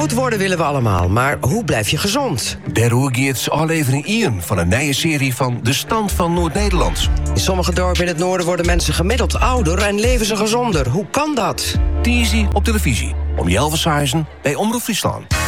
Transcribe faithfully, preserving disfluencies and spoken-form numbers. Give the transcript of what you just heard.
Oud worden willen we allemaal, maar hoe blijf je gezond? Daar gaat aflevering één van een nieuwe serie van De Stand van Noord-Nederland. In sommige dorpen in het noorden worden mensen gemiddeld ouder en leven ze gezonder. Hoe kan dat? Tizi op televisie, om Jelvershuizen bij Omroep Friesland.